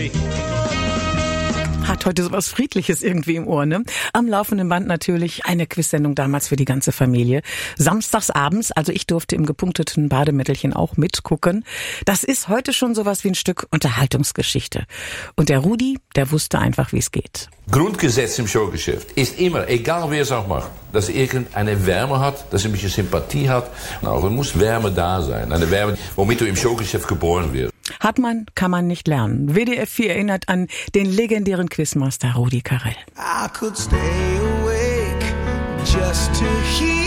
Hat heute sowas Friedliches irgendwie im Ohr, ne? Am laufenden Band natürlich eine Quizsendung damals für die ganze Familie. Samstags abends, also ich durfte im gepunkteten Bademittelchen auch mitgucken. Das ist heute schon sowas wie ein Stück Unterhaltungsgeschichte. Und der Rudi, der wusste einfach, wie es geht. Grundgesetz im Showgeschäft ist immer, egal wer es auch macht, dass er irgendeine Wärme hat, dass er ein bisschen Sympathie hat. Also muss Wärme da sein. Eine Wärme, womit du im Showgeschäft geboren wirst. Hat man, kann man nicht lernen. WDR 4 erinnert an den legendären Quizmaster Rudi Carrell. I could stay awake just to hear